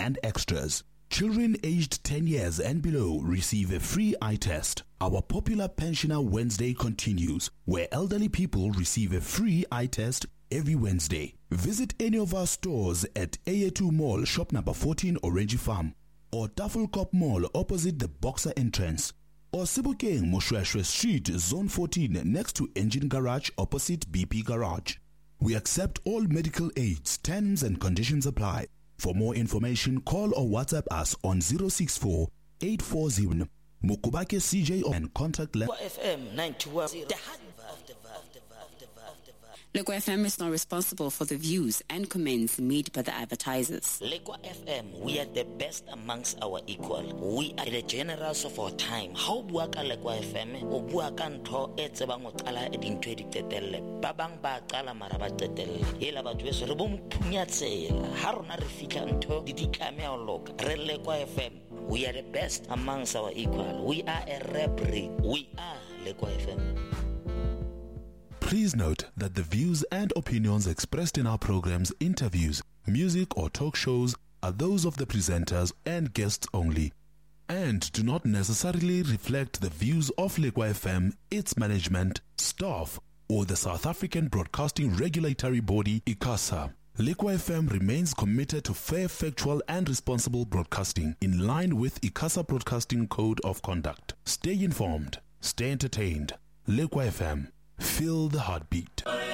and extras. Children aged 10 years and below receive a free eye test. Our popular Pensioner Wednesday continues, where elderly people receive a free eye test every Wednesday. Visit any of our stores at AA2 Mall, shop number 14, Orange Farm, or Tafelkop Mall opposite the Boxer entrance, or Sebokeng Moshweshwe Street, Zone 14, next to Engine Garage opposite BP Garage. We accept all medical aids. Terms and conditions apply. For more information, call or WhatsApp us on 064 840 Mukubake CJ and contact FM 91. Lekwa FM is not responsible for the views and comments made by the advertisers. Lekwa FM, we are the best amongst our equal. We are the generals of our time. How buaka Lekwa FM? O buaka ntho e tsebang o qala e dintho e ditetelle. Ba bang ba qala mara ba tetelle. Hela batho beso re bo mphunyatshela. Ha rona re fitla ntho di ditlame o loka. Re Lekwa FM. We are the best amongst our equal. We are a rap breed. We are Lekwa FM. Please note that the views and opinions expressed in our programs, interviews, music or talk shows are those of the presenters and guests only, and do not necessarily reflect the views of Lekwa FM, its management, staff, or the South African Broadcasting Regulatory Body, ICASA. Lekwa FM remains committed to fair, factual and responsible broadcasting in line with ICASA Broadcasting Code of Conduct. Stay informed, stay entertained. Lekwa FM. Feel the heartbeat.